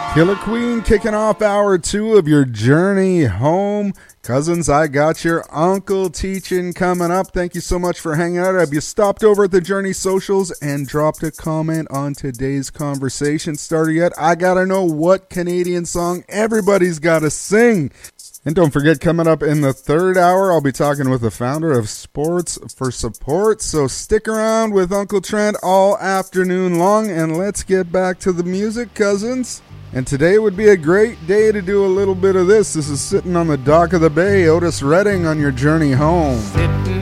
Killer Queen kicking off hour 2 of your journey home. Cousins, I got your uncle teaching coming up. Thank you so much for hanging out. Have you stopped over at the Journey socials and dropped a comment on today's conversation starter yet? I gotta know what Canadian song everybody's gotta sing. And don't forget, coming up in the third hour, I'll be talking with the founder of Sports for Support. So stick around with Uncle Trent all afternoon long, and let's get back to the music, cousins. And today would be a great day to do a little bit of this. This is Sitting on the Dock of the Bay, Otis Redding on your journey home. Sitting